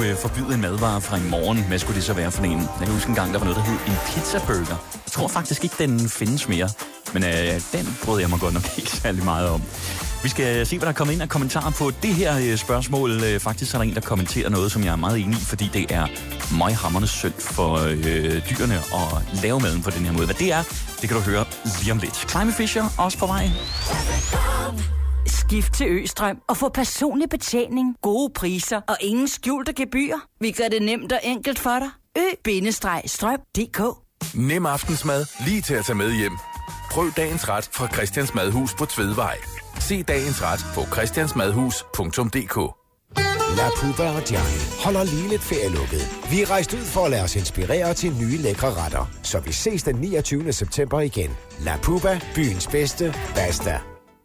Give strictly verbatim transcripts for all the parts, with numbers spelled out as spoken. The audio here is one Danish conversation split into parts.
øh, forbyde en madvare fra i morgen. Hvad skulle det så være for en? Jeg kan huske en gang, der var noget, der hed en pizzaburger. Jeg tror faktisk ikke, den findes mere. Men øh, den brød jeg mig godt nok ikke særlig meget om. Vi skal se, hvad der kommer ind af kommentarer på det her øh, spørgsmål. Øh, faktisk er der en, der kommenterer noget, som jeg er meget enig i, fordi det er møghamrende synd for øh, dyrene at lave maden på den her måde. Hvad det er, det kan du høre lige om lidt. Climate Fisher også på vej. Skift til Østrøm og få personlig betjening, gode priser og ingen skjulte gebyrer. Vi gør det nemt og enkelt for dig. Ø-strøm punktum d k. Nem aftensmad lige til at tage med hjem. Prøv dagens ret fra Christians Madhus på Tvedvej. Se dagens ret på christiansmadhus punktum d k. La Puba og Gianni holder lige lidt ferielukket. Vi er rejst ud for at lade os inspirere til nye lækre retter. Så vi ses den niogtyvende september igen. La Puba, byens bedste, basta.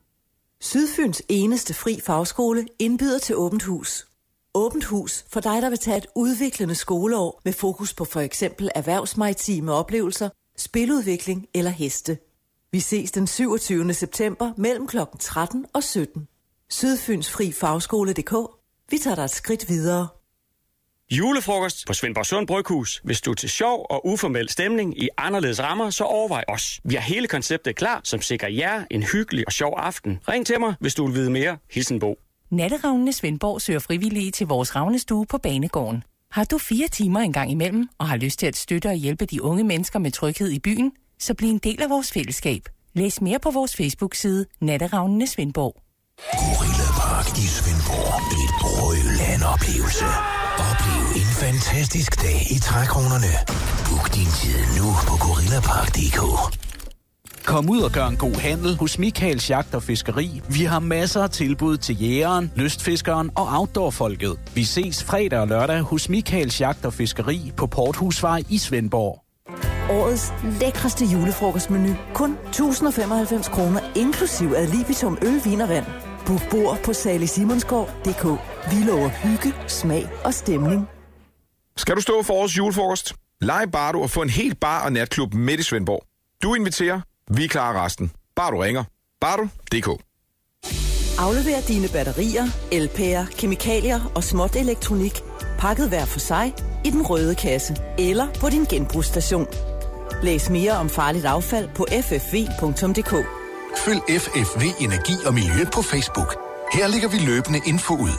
Sydfyns eneste fri fagskole indbyder til åbent hus. Åbent hus for dig, der vil tage et udviklende skoleår med fokus på for eksempel erhvervsmaritime oplevelser, spiludvikling eller heste. Vi ses den syvogtyvende september mellem klokken tretten og sytten. Sydfyns fri fagskole punktum d k. Vi tager dig et skridt videre. Julefrokost på Svendborgsund Bryghus. Hvis du er til sjov og uformel stemning i anderledes rammer, så overvej os. Vi har hele konceptet klar, som sikrer jer en hyggelig og sjov aften. Ring til mig, hvis du vil vide mere. Hilsen Bo. Natteravnene Svendborg søger frivillige til vores ravnestue på Banegården. Har du fire timer en gang imellem, og har lyst til at støtte og hjælpe de unge mennesker med tryghed i byen, så bliv en del af vores fællesskab. Læs mere på vores Facebook-side Natteravnene Svendborg. Gorilla Park i Svendborg. Et brøland-oplevelse. Oplev en fantastisk dag i trækronerne. Book din tid nu på gorilla park punktum d k. Kom ud og gør en god handel hos Michaels Jagt og Fiskeri. Vi har masser af tilbud til jægeren, lystfiskeren og outdoorfolket. Vi ses fredag og lørdag hos Michaels Jagt og Fiskeri på Porthusvej i Svendborg. Årets lækreste julefrokostmenu. Kun tusind og femoghalvfems kroner inklusiv ad libitum øl, vin og vand. Book bord på salig simonsgaard punktum d k. Vi lover hygge, smag og stemning. Skal du stå for årets julefrokost? Lej Bardo og få en helt bar- og natklub midt i Svendborg. Du inviterer, vi klarer resten. Bare du ringer. Bardo punktum d k. Aflever dine batterier, L P'er, kemikalier og småt elektronik pakket hver for sig i den røde kasse eller på din genbrugsstation. Læs mere om farligt affald på f f v punktum d k. Følg F F V Energi og Miljø på Facebook. Her lægger vi løbende info ud.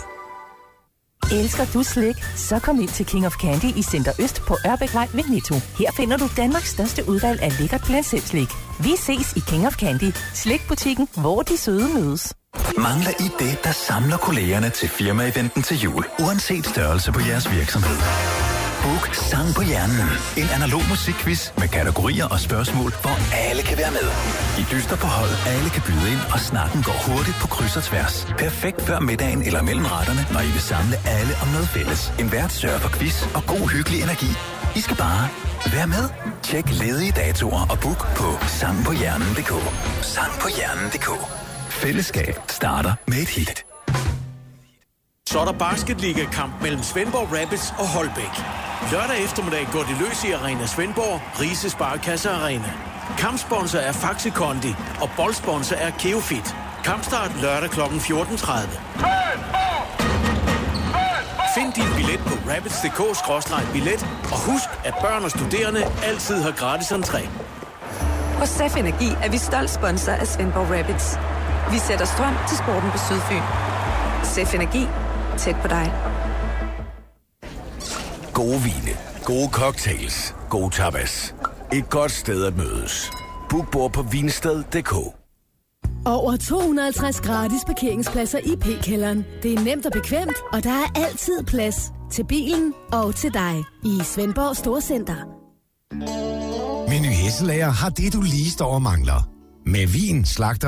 Elsker du slik? Så kom ind til King of Candy i Center Øst på Ørbækvej ved Netto. Her finder du Danmarks største udvalg af lækkert blandt selv slik. Vi ses i King of Candy, slikbutikken, hvor de søde mødes. Mangler I det, der samler kollegerne til firma-eventen til jul, uanset størrelse på jeres virksomhed? Book Sang på Hjernen. En analog musikquiz med kategorier og spørgsmål, hvor alle kan være med. I dyster på hold, alle kan byde ind, og snakken går hurtigt på kryds og tværs. Perfekt før middagen eller mellem retterne, når I vil samle alle om noget fælles. En vært sørger for quiz og god hyggelig energi. I skal bare være med. Tjek ledige datoer og book på sang på hjernen punktum d k. sang på hjernen punktum d k. Fællesskab starter med et hit. Så er der basketliga-kamp mellem Svendborg Rapids og Holbæk. Lørdag eftermiddag går det løs i Arena Svendborg, Rise Sparkasse Arena. Kampsponsor er Faxi Kondi, og boldsponsor er Keofit. Kampstart lørdag klokken fjorten tredive. Find din billet på rapids punktum d k skråstreg billet, og husk, at børn og studerende altid har gratis entré. Hos S E F Energi er vi stolt sponsor af Svendborg Rapids. Vi sætter strøm til sporten på Sydfyn. S E F Energi. Tæt på dig. Gode vine, gode cocktails, gode tapas. Et godt sted at mødes. Book bord på vinsted punktum d k. Over to hundrede og halvtreds gratis parkeringspladser i P-kælderen. Det er nemt og bekvemt, og der er altid plads til bilen og til dig i Svendborg Storcenter. Meny Hesselager har det, du lige står og mangler. Med vin, slagter